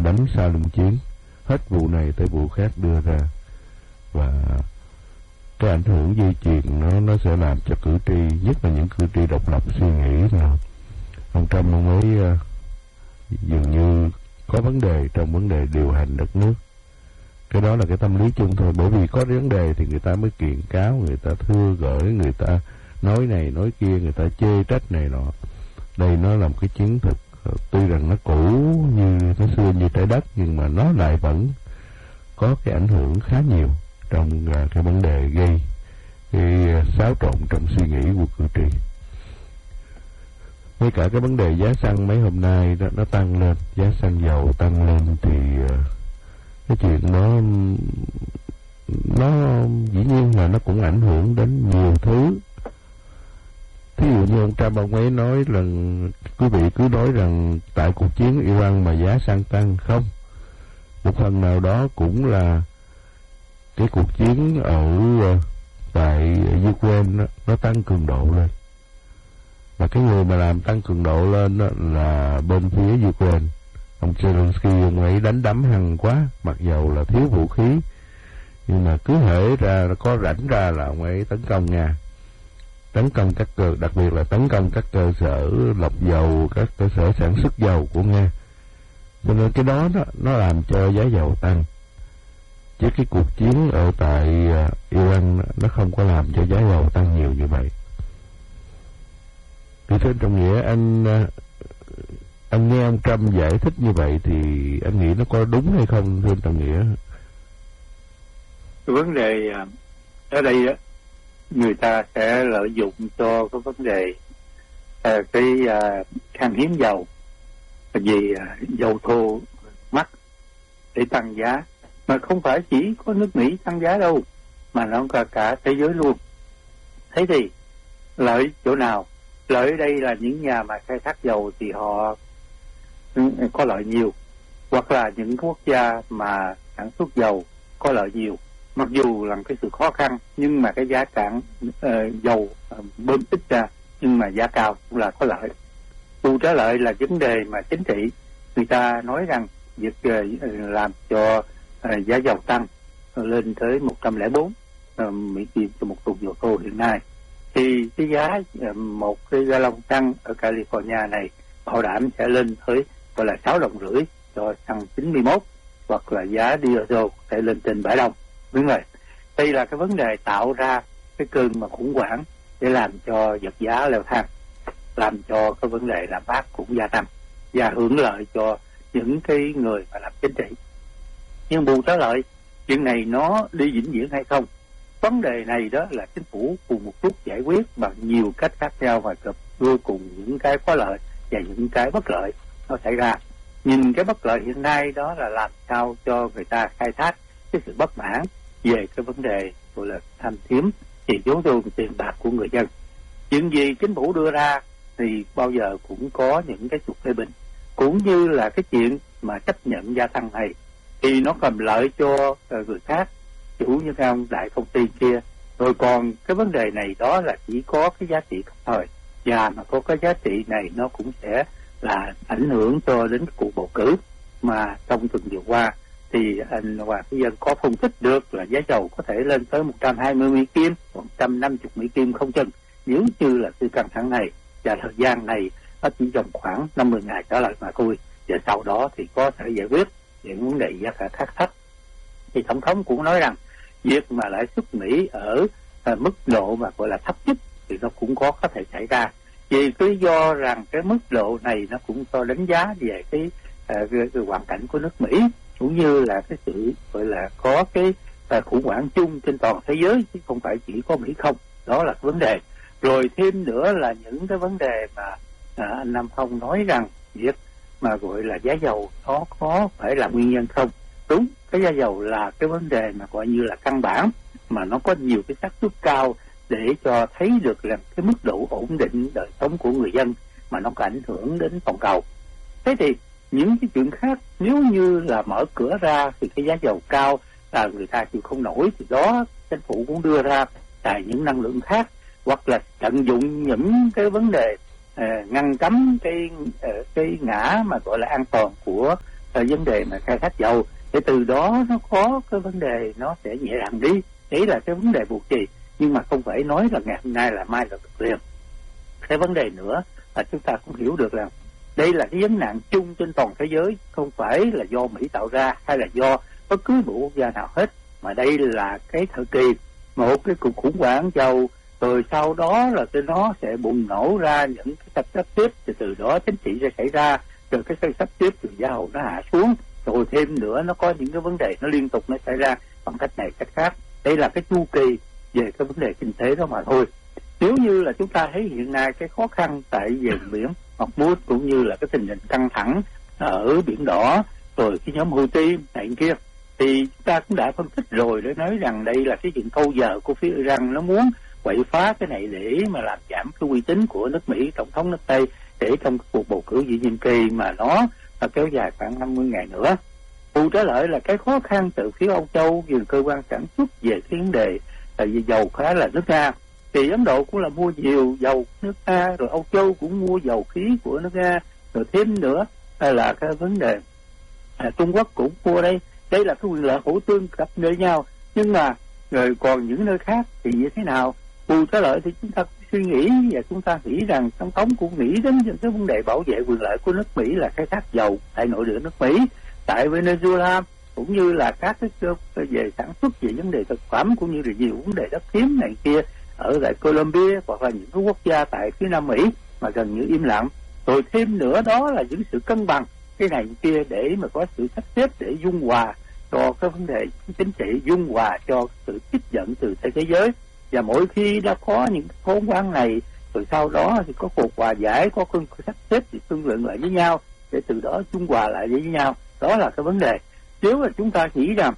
đánh xa luân chiến, hết vụ này tới vụ khác đưa ra, và cái ảnh hưởng dây chuyền nó sẽ làm cho cử tri, nhất là những cử tri độc lập, suy nghĩ là ông Trump ông ấy dường như có vấn đề trong vấn đề điều hành đất nước. Cái đó là cái tâm lý chung thôi, bởi vì có vấn đề thì người ta mới kiện cáo, người ta thưa gửi, người ta nói này nói kia, người ta chê trách này nọ. Đây nó là một cái chiến thực, tuy rằng nó cũ như nó xưa như trái đất, nhưng mà nó lại vẫn có cái ảnh hưởng khá nhiều trong cái vấn đề gây cái xáo trộn trong suy nghĩ của cử tri. Ngay cả cái vấn đề giá xăng mấy hôm nay đó, nó tăng lên, giá xăng dầu tăng lên thì cái chuyện nó dĩ nhiên là nó cũng ảnh hưởng đến nhiều thứ. Thí dụ như ông Trump ông ấy nói là quý vị cứ nói rằng tại cuộc chiến Iran mà giá xăng tăng, không, một phần nào đó cũng là cái cuộc chiến ở tại Ukraine nó tăng cường độ lên, và cái người mà làm tăng cường độ lên là bên phía Ukraine. Ông Zelensky ông ấy đánh đấm hăng quá, mặc dầu là thiếu vũ khí, nhưng mà cứ hễ ra có rảnh ra là ông ấy tấn công Nga, tấn công các đặc biệt là tấn công các cơ sở lọc dầu, các cơ sở sản xuất dầu của Nga. Cho nên cái đó nó làm cho giá dầu tăng, chứ cái cuộc chiến ở tại Iran nó không có làm cho giá dầu tăng nhiều như vậy. Thì trên Trọng Nghĩa, anh nghe ông Trump giải thích như vậy thì anh nghĩ nó có đúng hay không, thưa Trọng Nghĩa? Cái vấn đề ở đây á, người ta sẽ lợi dụng cho cái vấn đề khan hiếm dầu, vì dầu thô mắc để tăng giá, mà không phải chỉ có nước Mỹ tăng giá đâu, mà nó cả thế giới luôn. Thế thì lợi chỗ nào? Lợi ở đây là những nhà mà khai thác dầu thì họ có lợi nhiều, hoặc là những quốc gia mà sản xuất dầu có lợi nhiều. Mặc dù là cái sự khó khăn, nhưng mà cái giá cạn dầu bơm ít ra, nhưng mà giá cao cũng là có lợi. Vụ trả lợi là vấn đề mà chính trị. Người ta nói rằng việc làm cho giá dầu tăng lên tới 104 Mỹ Kim cho một thùng dầu thô hiện nay, thì cái giá một cái gallon xăng ở California này bảo đảm sẽ lên tới gọi là 6,5 đồng cho xăng 91, hoặc là giá diesel sẽ lên trên 7 đồng. Đúng rồi, đây là cái vấn đề tạo ra cái cơn mà khủng hoảng để làm cho vật giá leo thang, làm cho cái vấn đề lạm phát cũng gia tăng và hưởng lợi cho những cái người mà làm chính trị. Nhưng bù trở lại, chuyện này nó đi vĩnh viễn hay không? Vấn đề này đó là chính phủ cùng một lúc giải quyết bằng nhiều cách khác nhau, và cuối cùng những cái có lợi và những cái bất lợi nó xảy ra. Nhìn cái bất lợi hiện nay đó là làm sao cho người ta khai thác cái sự bất mãn về cái vấn đề gọi là tham thiếm thì vốn dùng tiền bạc của người dân. Chuyện gì chính phủ đưa ra thì bao giờ cũng có những cái cuộc phê bình, cũng như là cái chuyện mà chấp nhận gia tăng này thì nó cầm lợi cho người khác, chủ như các ông đại công ty kia. Rồi còn cái vấn đề này đó là chỉ có cái giá trị cấp thời, và mà có cái giá trị này nó cũng sẽ là ảnh hưởng cho đến cuộc bầu cử. Mà trong tuần vừa qua thì anh Hoàng Thế Dân có phân tích được là giá dầu có thể lên tới 120 Mỹ Kim, 150 Mỹ Kim không chừng, nếu như là sự căng thẳng này và thời gian này nó chỉ trong khoảng 50 ngày trở lại mà thôi, và sau đó thì có thể giải quyết những vấn đề giá cả khác thấp. Thì tổng thống cũng nói rằng việc mà lãi suất Mỹ ở mức độ mà gọi là thấp nhất thì nó cũng có thể xảy ra, vì cái lý do rằng cái mức độ này nó cũng cho đánh giá về cái hoàn cảnh của nước Mỹ, cũng như là cái sự gọi là có cái khủng hoảng chung trên toàn thế giới, chứ không phải chỉ có Mỹ không. Đó là vấn đề. Rồi thêm nữa là những cái vấn đề mà anh Nam Phong nói rằng việc mà gọi là giá dầu nó có phải là nguyên nhân không? Đúng, cái giá dầu là cái vấn đề mà gọi như là căn bản, mà nó có nhiều cái xác suất cao để cho thấy được là cái mức độ ổn định đời sống của người dân, mà nó có ảnh hưởng đến toàn cầu. Thế thì những cái chuyện khác, nếu như là mở cửa ra thì cái giá dầu cao là người ta chịu không nổi, thì đó chính phủ cũng đưa ra tại những năng lượng khác, hoặc là tận dụng những cái vấn đề ngăn cấm cái ngã mà gọi là an toàn của vấn đề mà khai thác dầu, để từ đó nó có cái vấn đề nó sẽ nhẹ nhàng đi. Đấy là cái vấn đề buộc trì, nhưng mà không phải nói là ngày hôm nay là mai là được liền. Cái vấn đề nữa là chúng ta cũng hiểu được là đây là cái vấn nạn chung trên toàn thế giới, không phải là do Mỹ tạo ra hay là do bất cứ một quốc gia nào hết, mà đây là cái thời kỳ một cái cuộc khủng hoảng dầu, rồi sau đó là nó sẽ bùng nổ ra những cái sắp tiếp, từ đó chính trị sẽ xảy ra, rồi cái sắp tiếp từ giá dầu nó hạ xuống, rồi thêm nữa nó có những cái vấn đề nó liên tục nó xảy ra bằng cách này cách khác. Đây là cái chu kỳ về cái vấn đề kinh tế đó mà thôi. Nếu như là chúng ta thấy hiện nay cái khó khăn tại vùng biển Hormuz cũng như là cái tình hình căng thẳng ở Biển Đỏ, rồi cái nhóm Houthi này kia, thì chúng ta cũng đã phân tích rồi để nói rằng đây là cái chuyện câu giờ của phía Iran, nó muốn quậy phá cái này để mà làm giảm cái uy tín của nước Mỹ, tổng thống nước Tây, để trong cuộc bầu cử nhiệm kỳ mà nó kéo dài khoảng 50 ngày nữa. Cụ trở lại là cái khó khăn từ phía Âu Châu về cơ quan sản xuất về cái vấn đề vì dầu khá là nước Nga, thì Ấn Độ cũng là mua nhiều dầu nước Nga, rồi Âu Châu cũng mua dầu khí của nước Nga, rồi thêm nữa là cái vấn đề Trung Quốc cũng mua đây. Đây là cái quyền lợi hữu tương cặp nơi nhau, nhưng mà rồi còn những nơi khác thì như thế nào? Cụ trở lại thì chúng ta suy nghĩ, và chúng ta nghĩ rằng tổng thống cũng nghĩ đến những cái vấn đề bảo vệ quyền lợi của nước Mỹ là khai thác dầu tại nội địa nước Mỹ, tại Venezuela, cũng như là các cái về sản xuất về vấn đề thực phẩm, cũng như là nhiều vấn đề đất hiếm này kia ở tại Colombia hoặc là những cái quốc gia tại phía Nam Mỹ mà gần như im lặng. Rồi thêm nữa đó là những sự cân bằng cái này kia để mà có sự sắp xếp để dung hòa cho cái vấn đề chính trị, dung hòa cho sự kích giận từ thế giới. Và mỗi khi đã có những khốn quan này, rồi sau đó thì có cuộc hòa giải, có sắp xếp thì thương lượng lại với nhau để từ đó dung hòa lại với nhau. Đó là cái vấn đề. Nếu mà chúng ta nghĩ rằng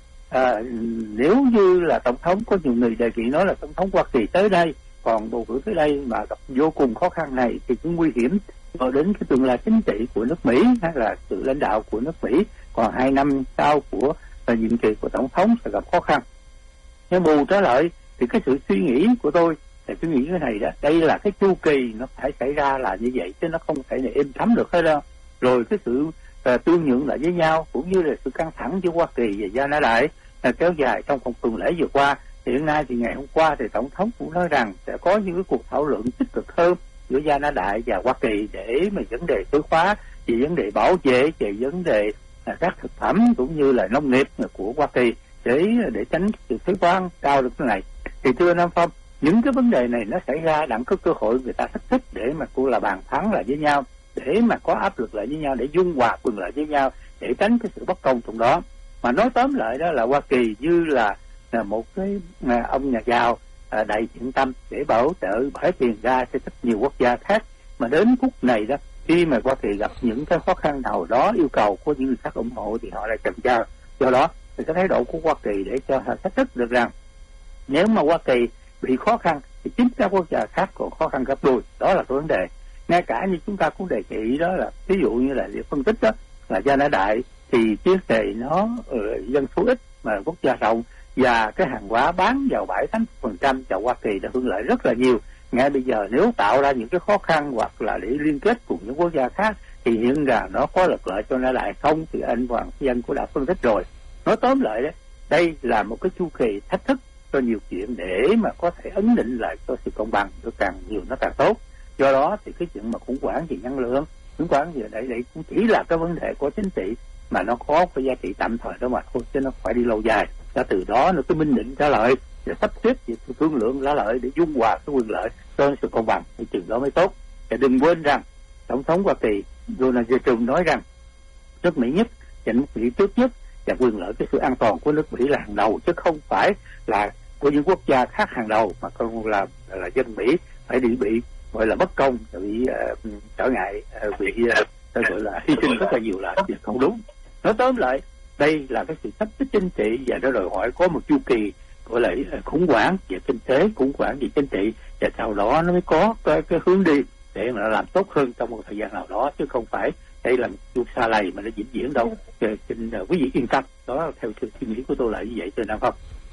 nếu như là tổng thống, có nhiều người đề nghị nói là tổng thống Hoa Kỳ tới đây, còn bầu cử tới đây mà gặp vô cùng khó khăn này thì cũng nguy hiểm cho đến cái tương lai chính trị của nước Mỹ hay là sự lãnh đạo của nước Mỹ. Còn 2 năm sau của nhiệm kỳ của tổng thống sẽ gặp khó khăn. Nhưng bù trở lại thì cái sự suy nghĩ của tôi là suy nghĩ cái này đó, đây là cái chu kỳ nó phải xảy ra là như vậy, chứ nó không thể là êm thấm được hết đâu. Rồi cái sự tương nhượng lại với nhau, cũng như là sự căng thẳng giữa Hoa Kỳ và Gia Na Đại kéo dài trong một tuần lễ vừa qua. Hiện nay thì ngày hôm qua thì tổng thống cũng nói rằng sẽ có những cái cuộc thảo luận tích cực hơn giữa Gia Na Đại và Hoa Kỳ để mà vấn đề đối phó, về vấn đề bảo vệ, về vấn đề các thực phẩm cũng như là nông nghiệp của Hoa Kỳ để tránh sự thuế quan cao được cái này. Thì thưa Nam Phong, những cái vấn đề này nó xảy ra đặng có cơ hội người ta thách thức để mà cũng là bàn phán lại với nhau, để mà có áp lực lại với nhau, để dung hòa quyền lợi với nhau, để tránh cái sự bất công trong đó. Mà nói tóm lại đó là Hoa Kỳ như là một cái ông nhà giàu đầy thiện tâm để bảo trợ bãi tiền ra cho rất nhiều quốc gia khác, mà đến phút này đó, khi mà Hoa Kỳ gặp những cái khó khăn nào đó yêu cầu của những người khác ủng hộ thì họ lại chậm chạp. Do đó thì cái thái độ của Hoa Kỳ để cho họ thách thức được rằng nếu mà Hoa Kỳ bị khó khăn thì chính các quốc gia khác còn khó khăn gấp đôi. Đó là cái vấn đề. Ngay cả như chúng ta cũng đề nghị đó là ví dụ như là phân tích đó là Gia Na Đại thì chiếc đề nó dân số ít mà quốc gia rộng, và cái hàng hóa bán vào 7-8% cho Hoa Kỳ đã hưởng lợi rất là nhiều. Ngay bây giờ nếu tạo ra những cái khó khăn hoặc là để liên kết cùng những quốc gia khác thì hiện rằng nó có lực lợi cho Na Đại không, thì anh Hoàng Dân cũng đã phân tích rồi. Nói tóm lại đấy, đây là một cái chu kỳ thách thức cho nhiều chuyện để mà có thể ấn định lại cho sự công bằng được càng nhiều nó càng tốt. Do đó thì cái chuyện mà khủng hoảng về năng lượng, khủng hoảng về đây cũng chỉ là cái vấn đề của chính trị mà nó có cái giá trị tạm thời đó mà thôi, chứ nó phải đi lâu dài. Và từ đó nó cứ minh định trả lợi để sắp xếp về thương lượng trả lợi để dung hòa cái quyền lợi cho sự công bằng thì chừng đó mới tốt. Và đừng quên rằng tổng thống Hoa Kỳ Donald Trump nói rằng nước Mỹ nhất và nước Mỹ trước nhất, và quyền lợi cái sự an toàn của nước Mỹ là hàng đầu, chứ không phải là của những quốc gia khác hàng đầu, mà còn là dân Mỹ phải bị gọi là bất công, bị trở ngại, bị gọi là hy sinh rất là nhiều là việc không đúng. Nói tóm lại, đây là cái sự sắp xếp chính trị và nó đòi hỏi có một chu kỳ gọi là khủng hoảng về kinh tế, khủng hoảng về chính trị, và sau đó nó mới có cái hướng đi để mà nó làm tốt hơn trong một thời gian nào đó, chứ không phải đây là một chu xa lầy mà nó vĩnh viễn đâu. Xin quý vị yên tâm, đó là theo sự suy nghĩ của tôi là như vậy, thưa Nam Phong.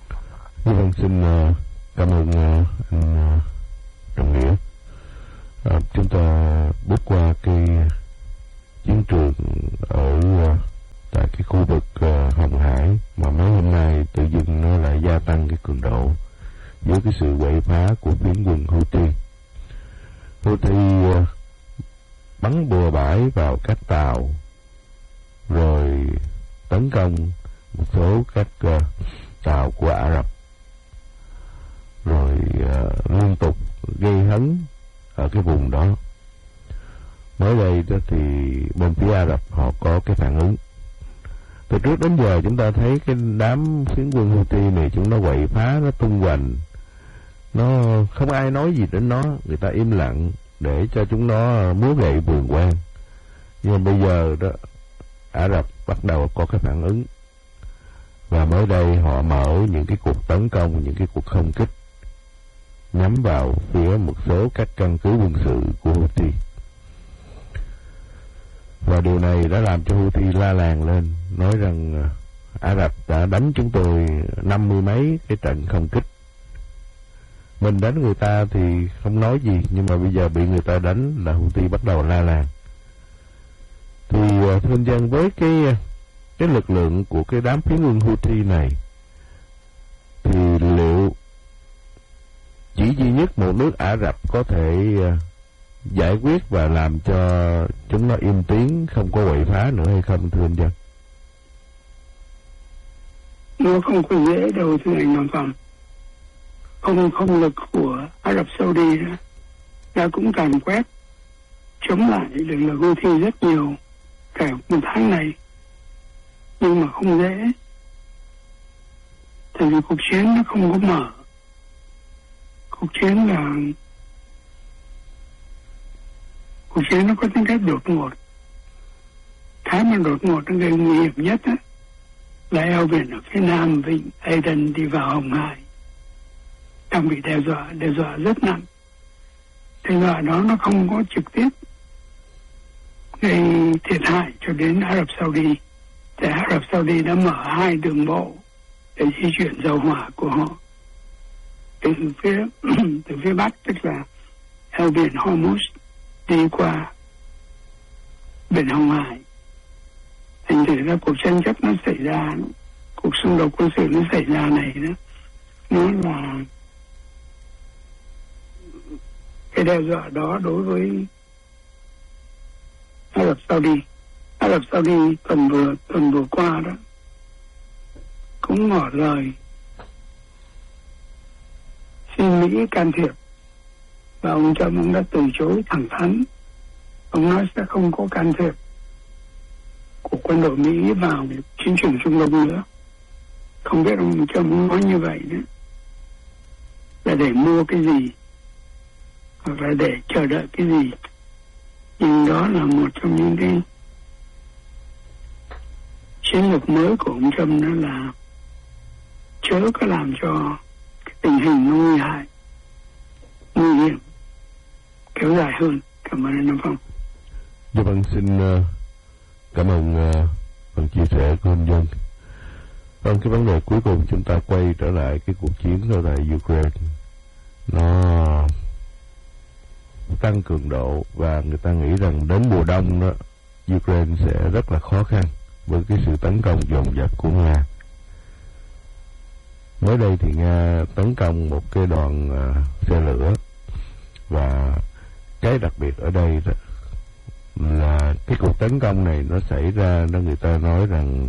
Vâng, xin cảm ơn anh Trọng Nghĩa. Chúng ta bước qua cái chiến trường ở tại cái sự quậy phá của phiến quân Houthi. Houthi bắn bừa bãi vào các tàu, rồi tấn công một số các tàu của Ả Rập, rồi liên tục gây hấn ở cái vùng đó. Mới đây đó thì bên phía Ả Rập họ có cái phản ứng. Từ trước đến giờ chúng ta thấy cái đám phiến quân Houthi này chúng nó quậy phá, nó tung hoành, nó không ai nói gì đến nó, người ta im lặng để cho chúng nó múa gậy vườn quan. Nhưng bây giờ đó Ả Rập bắt đầu có cái phản ứng, và mới đây họ mở những cái cuộc tấn công, những cái cuộc không kích nhắm vào phía một số các căn cứ quân sự của Houthi. Và điều này đã làm cho Houthi la làng lên, nói rằng Ả Rập đã đánh chúng tôi 50 mấy cái trận không kích. Mình đánh người ta thì không nói gì, nhưng mà bây giờ bị người ta đánh là Houthi bắt đầu la làng. Thì thưa dân, với cái lực lượng của cái đám phiến quân Houthi này, thì liệu chỉ duy nhất một nước Ả Rập có thể giải quyết và làm cho chúng nó im tiếng, không có quậy phá nữa hay không, thưa anh dân? Nó không có dễ đâu, thưa anh Nam Phạm. Không lực của Ả Rập Saudi đã cũng càn quét chống lại lực lượng Houthi rất nhiều cả một tháng này, nhưng mà không dễ, tại vì cuộc chiến nó không có mở. Cuộc chiến nó có tính cách đột ngột. Cái mà đột ngột nó gây nguy hiểm nhất là eo biển ở phía nam vịnh Aden đi vào Hồng Hải đang bị đe dọa rất nặng. Đe dọa đó nó không có trực tiếp gây thiệt hại cho đến Ả Rập Saudi, thì Ả Rập Saudi đã mở 2 đường bộ để di chuyển dầu hỏa của họ từ phía bắc, tức là eo biển Hormuz đi qua biển Hồng Hải. Thành thử ra cuộc tranh chấp nó xảy ra, cuộc xung đột quân sự nó xảy ra này đó, nó là cái đe dọa đó đối với Ả Rập Saudi. Ả Rập Saudi tuần vừa qua đó cũng ngỏ lời xin Mỹ can thiệp, và ông Trump ông đã từ chối thẳng thắn. Ông nói sẽ không có can thiệp của quân đội Mỹ vào chiến trường Trung Đông nữa. Không biết ông Trump nói như vậy nữa là để mua cái gì hoặc là để chờ đợi cái gì, nhưng đó là một trong những cái chiến lược mới của ông Trump, đó là chớ có làm cho cái tình hình nó nguy hiểm kéo dài hơn. Cảm ơn anh Nam Phong. Dạ vâng, xin cảm ơn phần chia sẻ của anh Dân. Vâng, cái vấn đề cuối cùng chúng ta quay trở lại cái cuộc chiến ở tại Ukraine. Nó tăng cường độ và người ta nghĩ rằng đến mùa đông đó Ukraine sẽ rất là khó khăn với cái sự tấn công dồn dập của Nga. Mới đây thì Nga tấn công một cái đoàn xe lửa, và cái đặc biệt ở đây đó là cái cuộc tấn công này nó xảy ra, người ta nói rằng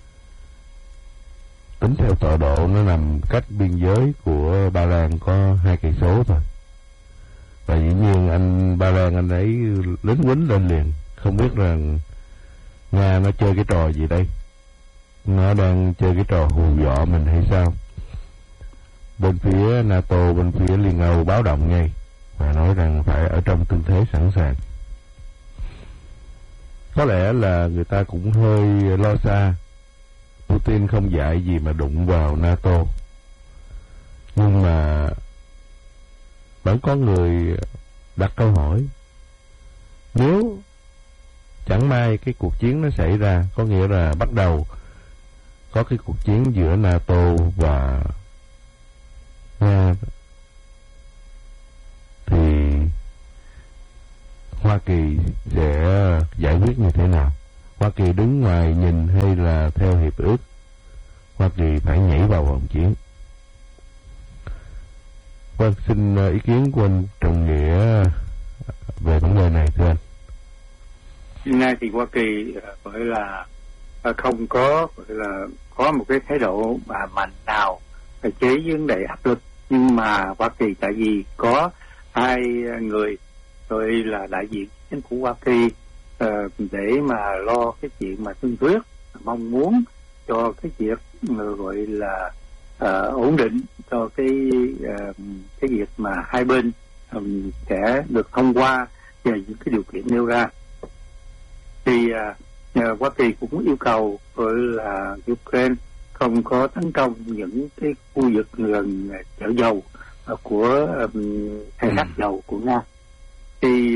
tính theo tọa độ nó nằm cách biên giới của Ba Lan có 2 cây số thôi. Và dĩ nhiên anh Ba Lan anh ấy lính quýnh lên liền, không biết rằng Nga nó chơi cái trò gì đây, nó đang chơi cái trò hù dọa mình hay sao. Bên phía NATO, bên phía Liên Âu báo động ngay và nói rằng phải ở trong tư thế sẵn sàng. Có lẽ là người ta cũng hơi lo xa, Putin không dạy gì mà đụng vào NATO, nhưng mà vẫn có người đặt câu hỏi, nếu chẳng may cái cuộc chiến nó xảy ra, có nghĩa là bắt đầu có cái cuộc chiến giữa NATO và Nga, thì Hoa Kỳ sẽ giải quyết như thế nào? Hoa Kỳ đứng ngoài nhìn hay là theo hiệp ước Hoa Kỳ phải nhảy vào vòng chiến? Vâng, xin ý kiến của anh Trọng Nghĩa về vấn đề này thưa anh. Hiện nay thì Hoa Kỳ gọi là không có gọi là có một cái thái độ mạnh nào chế vấn đề áp lực, nhưng mà Hoa Kỳ tại vì có hai người rồi là đại diện chính phủ Hoa Kỳ để mà lo cái chuyện mà thương thuyết, mong muốn cho cái việc gọi là ổn định cho cái việc mà hai bên sẽ được thông qua về những cái điều kiện nêu ra. Thì Hoa Kỳ cũng yêu cầu gọi là Ukraine không có tấn công những cái khu vực gần chợ dầu của khai thác dầu của Nga. Thì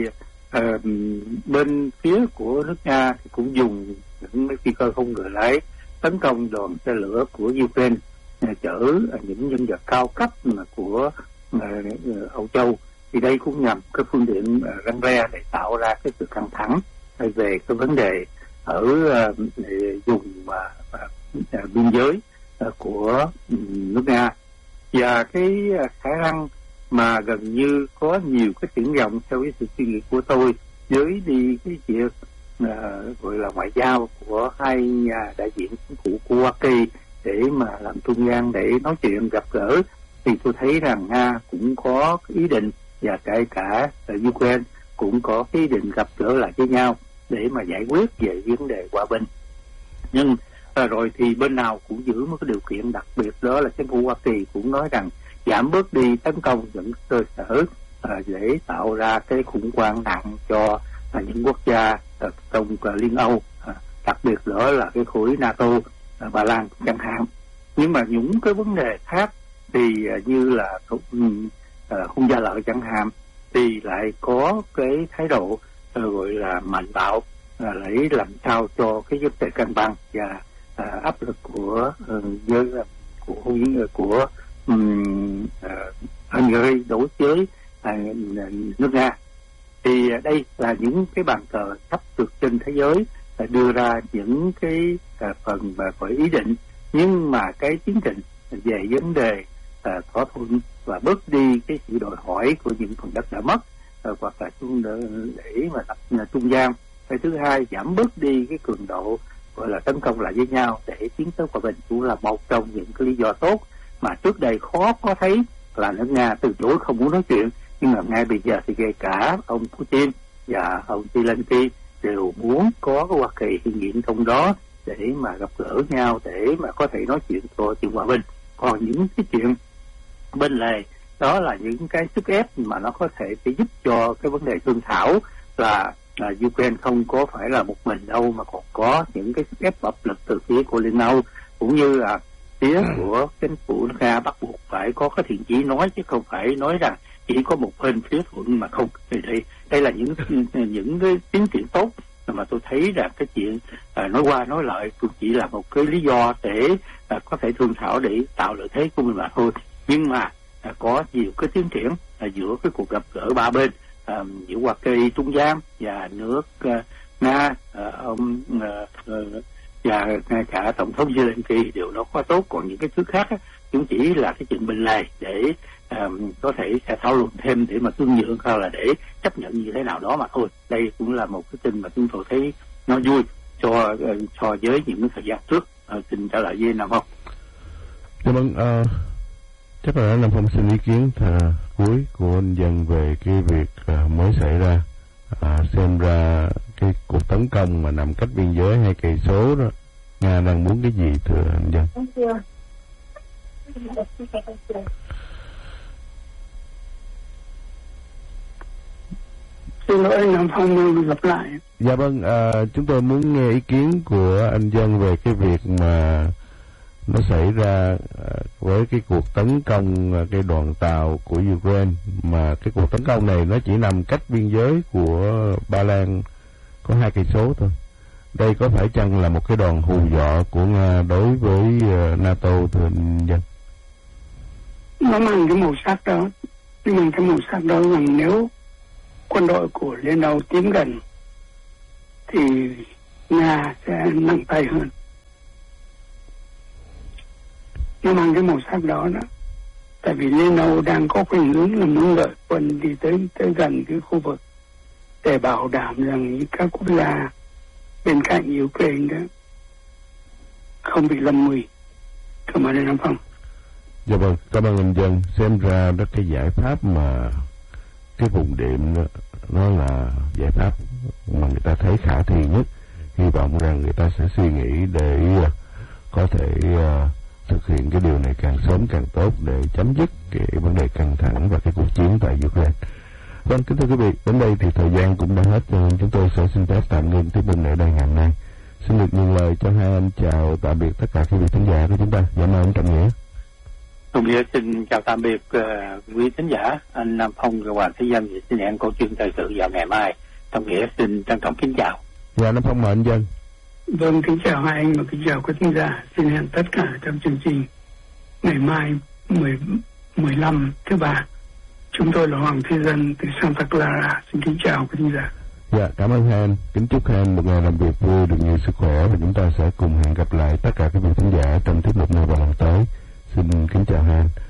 bên phía của nước Nga thì cũng dùng những máy phi cơ không người lái tấn công đoàn xe lửa của Ukraine chở những nhân vật cao cấp mà của Âu Châu. Thì đây cũng nhằm cái phương tiện răn re để tạo ra cái sự căng thẳng về cái vấn đề ở vùng biên giới của nước Nga. Và cái khả năng mà gần như có nhiều cái triển vọng theo cái sự suy nghĩ của tôi với đi cái việc gọi là ngoại giao của hai nhà đại diện chính phủ của Hoa Kỳ để mà làm trung gian để nói chuyện gặp gỡ, thì tôi thấy rằng Nga cũng có cái ý định, và kể cả Ukraine cũng có cái ý định gặp gỡ lại với nhau để mà giải quyết về vấn đề hòa bình. Nhưng rồi thì bên nào cũng giữ một cái điều kiện đặc biệt, đó là chính phủ Hoa Kỳ cũng nói rằng giảm bớt đi tấn công những cơ sở để tạo ra cái khủng hoảng nặng cho những quốc gia trong Liên Âu, đặc biệt đó là cái khối NATO, Ba Lan chẳng hạn. Nhưng mà những cái vấn đề khác thì như là khung gia lợi chẳng hạn thì lại có cái thái độ gọi là mạnh bạo, lấy làm sao cho cái vấn đề cân bằng và áp lực của Hungary đối với nước Nga. Thì đây là những cái bàn cờ sắp được trên thế giới đưa ra những cái phần mà phải ý định, nhưng mà cái tiến trình về vấn đề thỏa thuận và bớt đi cái sự đòi hỏi của những phần đất đã mất, hoặc là để mà tập trung gian. Cái thứ hai, giảm bớt đi cái cường độ gọi là tấn công lại với nhau để tiến tới hòa bình, cũng là một trong những cái lý do tốt mà trước đây khó có thấy là nước Nga từ chối không muốn nói chuyện. Nhưng mà ngay bây giờ thì kể cả ông Putin và ông Zelensky đều muốn có cái Hoa Kỳ hiện diện trong đó để mà gặp gỡ nhau, để mà có thể nói chuyện cho chuyện hòa bình. Còn những cái chuyện bên lề đó là những cái sức ép mà nó có thể sẽ giúp cho cái vấn đề thương thảo là Ukraine không có phải là một mình đâu, mà còn có những cái sức ép áp lực từ phía của Liên Âu, cũng như là phía của chính phủ Nga bắt buộc phải có cái thiện chí nói, chứ không phải nói rằng chỉ có một bên phía thuận mà không. Thì đây là những cái tiến triển tốt mà tôi thấy rằng cái chuyện nói qua nói lại cũng chỉ là một cái lý do để có thể thương thảo để tạo lợi thế của mình mà thôi. Nhưng mà có nhiều cái tiến triển giữa cái cuộc gặp gỡ ba bên, giữa Hoa Kỳ trung gian và nước Nga, ông và ngay cả tổng thống Zelensky đều nó có tốt. Còn những cái thứ khác cũng chỉ là cái chuyện bên lề để có thể sẽ thảo luận thêm để mà thương nhượng, hay là để chấp nhận như thế nào đó mà thôi. Đây cũng là một cái tin mà chúng tôi thấy nó vui so với những thời gian trước. Xin trả lời với Nam Phong. Dạ vâng, chắc là Nam Phong xin ý kiến cuối của anh Dân về cái việc mới xảy ra. Xem ra cái cuộc tấn công mà nằm cách biên giới 2 cây số đó, Nga đang muốn cái gì thưa anh Dân? Xin lỗi Nam Phong, lặp lại. Dạ vâng, chúng tôi muốn nghe ý kiến của anh Dân về cái việc mà nó xảy ra với cái cuộc tấn công cái đoàn tàu của Ukraine, mà cái cuộc tấn công này nó chỉ nằm cách biên giới của Ba Lan có 2 cây số thôi. Đây có phải chăng là một cái đòn hù dọa của Nga đối với NATO thưa anh Dân? Nó mang cái màu sắc đó, nhưng mà cái màu sắc đó rằng nếu quân đội của Liên Âu tiến gần thì Nga sẽ nặng tay hơn. Nó mang cái màu sắc đó đó. Tại vì Liên Âu đang có khuynh hướng là muốn đợi quân đi tới gần cái khu vực để bảo đảm rằng các quốc gia bên cạnh Ukraine đó không bị lâm nguy. Cảm ơn anh Phong. Dạ vâng, cảm ơn anh Dân. Xem ra đó cái giải pháp mà cái vùng đệm đó, nó là giải pháp mà người ta thấy khả thi nhất. Hy vọng rằng người ta sẽ suy nghĩ để có thể thực hiện cái điều này càng sớm càng tốt để chấm dứt cái vấn đề căng thẳng và cái cuộc chiến tại Ukraine. Vâng, kính thưa quý vị, đến đây thì thời gian cũng đã hết rồi, chúng tôi sẽ xin phép tạm ngưng tiếp bên ở đây ngày hôm nay. Xin được nhường lời cho hai anh chào tạm biệt tất cả quý vị khán giả của chúng ta. Dạ mời ông Trọng Nghĩa. Trọng Nghĩa xin chào tạm biệt quý khán giả, anh Nam Phong và Hoàng Thế Dân xin hẹn câu chuyện thời sự vào ngày mai. Trọng Nghĩa xin trân trọng kính chào. Dạ, Nam Phong mời anh Dân. Vâng, kính chào hai anh và kính chào quý khán giả. Xin hẹn tất cả trong chương trình ngày mai 15 thứ ba. Chúng tôi là Hoàng Thế Dân từ Santa Clara. Xin kính chào quý khán giả. Dạ, cảm ơn hai anh. Kính chúc hai anh một ngày làm việc vui, được nhiều sức khỏe và chúng ta sẽ cùng hẹn gặp lại tất cả các vị khán giả trong tiết mục này vào lần tới. Xin kính chào hai anh.